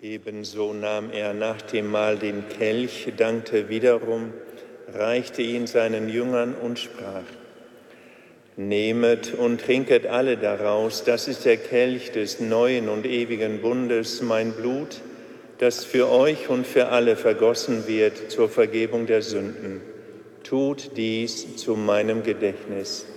Ebenso nahm er nach dem Mahl den Kelch, dankte wiederum, reichte ihn seinen Jüngern und sprach: Nehmet und trinket alle daraus, das ist der Kelch des neuen und ewigen Bundes, mein Blut, das für euch und für alle vergossen wird zur Vergebung der Sünden. Tut dies zu meinem Gedächtnis.